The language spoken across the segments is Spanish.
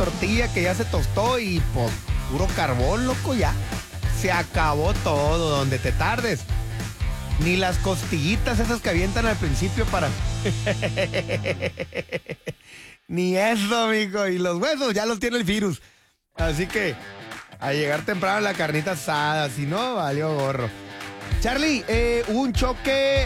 tortilla que ya se tostó y pues puro carbón, loco, ya. Se acabó todo, donde te tardes. Ni las costillitas esas que avientan al principio para... Ni eso, mijo. Y los huesos ya los tiene el virus. Así que a llegar temprano la carnita asada, si no, valió gorro. Charlie, hubo un choque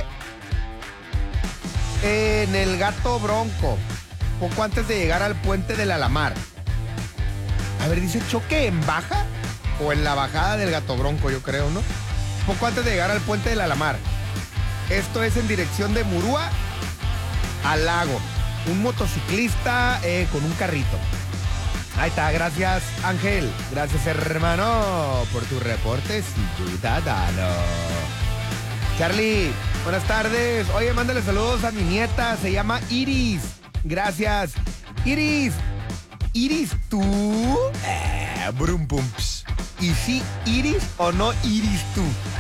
en el Gato Bronco, poco antes de llegar al puente del Alamar. A ver, dice choque en baja o en la bajada del Gato Bronco, yo creo, ¿no? Poco antes de llegar al puente del Alamar. Esto es en dirección de Murúa al lago. Un motociclista con un carrito. Ahí está, gracias Ángel. Gracias hermano por tu reporte ciudadano. Charlie, buenas tardes. Oye, mándale saludos a mi nieta, se llama Iris. Gracias. Iris. ¿Iris tú? Brum pum. ¿Y si Iris o no Iris tú?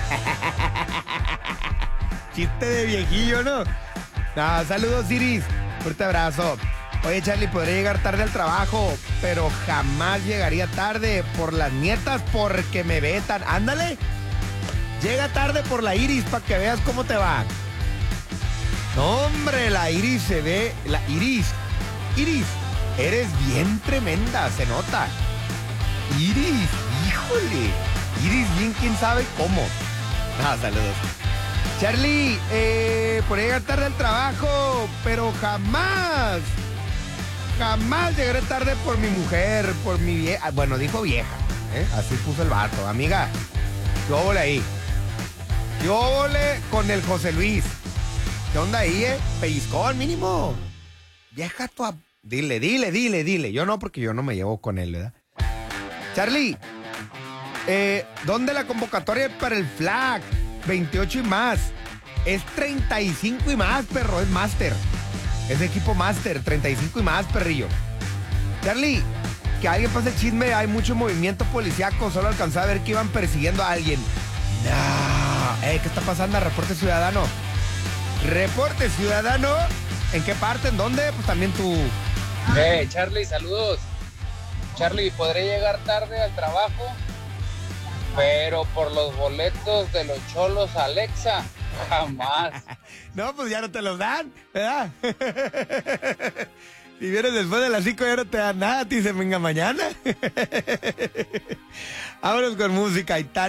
Chiste de viejillo, ¿no? No, saludos Iris. Fuerte abrazo. Oye, Charlie, podría llegar tarde al trabajo, pero jamás llegaría tarde por las nietas porque me vetan. Ándale. Llega tarde por la Iris para que veas cómo te va. No, hombre, la Iris se ve... La Iris, eres bien tremenda, se nota. Iris, híjole. Iris bien, quién sabe cómo. Saludos. Charlie, por llegar tarde al trabajo, pero jamás llegaré tarde por mi mujer, por mi vieja. Bueno, dijo vieja, así puso el vato. Amiga, yo volé ahí. Yo volé con el José Luis. ¿Qué onda ahí, Pellizcón, mínimo. Vieja tu... Dile. Yo no, porque yo no me llevo con él, ¿verdad? Charlie, ¿dónde la convocatoria para el flag? 28 y más. Es 35 y más, perro, es máster. Es equipo máster, 35 y más, perrillo. Charlie, que alguien pase el chisme, hay mucho movimiento policíaco, solo alcanzé a ver que iban persiguiendo a alguien. No, ¿qué está pasando? Reporte ciudadano. Reporte ciudadano. ¿En qué parte? ¿En dónde? Pues también tú. Charlie, saludos. Charlie, ¿podré llegar tarde al trabajo? Pero por los boletos de los Cholos Alexa, jamás. No, pues ya no te los dan, ¿verdad? Si vienes después de las 5 ya no te dan nada, te dicen venga mañana. Vámonos con música y tal.